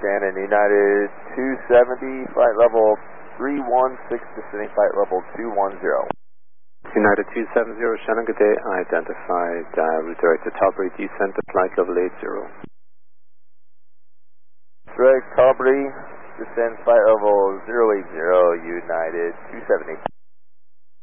Shannon, United 270, flight level 316, descending flight level 210. United 270, Shannon, good day. Identified route director Talbury, descent to flight level 80. Direct Talbury, descend flight level 080, United 270.